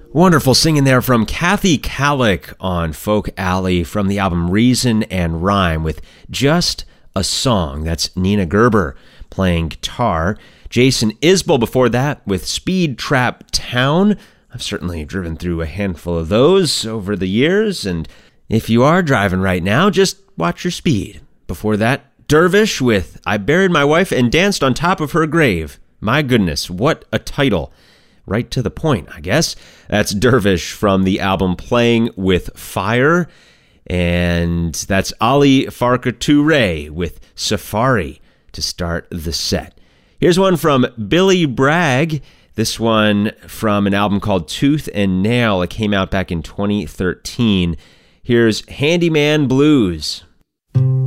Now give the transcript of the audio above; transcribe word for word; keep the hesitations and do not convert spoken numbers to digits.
Wonderful singing there from Kathy Kallick on Folk Alley from the album Reason and Rhyme with Just a Song. That's Nina Gerber playing guitar. Jason Isbell before that with Speed Trap Town. I've certainly driven through a handful of those over the years, and if you are driving right now, just watch your speed. Before that, Dervish with I Buried My Wife and Danced on Top of Her Grave. My goodness, what a title. Right to the point, I guess. That's Dervish from the album Playing with Fire. And that's Ali Farka Touré with Safari to start the set. Here's one from Billy Bragg. This one from an album called Tooth and Nail. It came out back in twenty thirteen. Here's Handyman Blues.